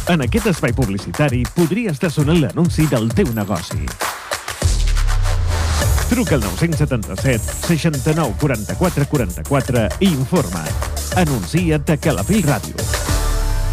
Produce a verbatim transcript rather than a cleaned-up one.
En aquest espai publicitari podria estar sonant l'anunci del teu negoci. Truca al nou-cents setanta-set seixanta-nou quaranta-quatre quaranta-quatre i informa't. Anuncia't a Calafell Ràdio.